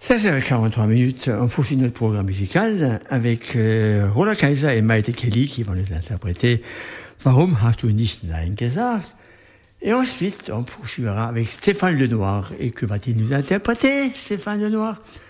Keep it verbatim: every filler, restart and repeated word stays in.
seize heures quarante-trois minutes, on poursuit notre programme musical avec euh, Roland Kaiser et Maite Kelly qui vont nous interpréter Warum hast du nicht Nein gesagt? Et ensuite, on poursuivra avec Stéphane Lenoir. Et que va-t-il nous interpréter, Stéphane Lenoir?